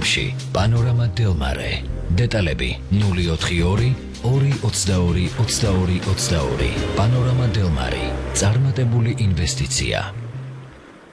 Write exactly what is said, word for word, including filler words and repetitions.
გარეუბნებში პანორამა დელმარე. დეტალები ნული ოთხი ორი ორი ოცდაორი ოცდაორი ოცდაორი. პანორამა დელმარი. წარმატებული ინვესტიცია.